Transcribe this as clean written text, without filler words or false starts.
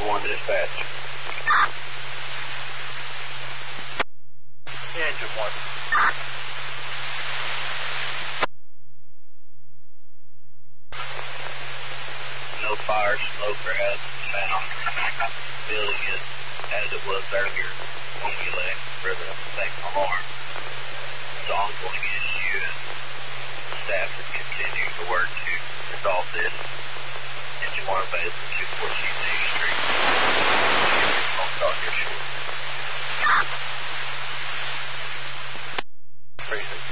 1 dispatch. Engine 1. No fire, smoke, or hazard found. Building is as it was earlier when we left for the second alarm. It's an ongoing issue, and staff is continuing to work to resolve this. Engine 1 available 214 Main Street. I'll start here shortly. Appreciate it.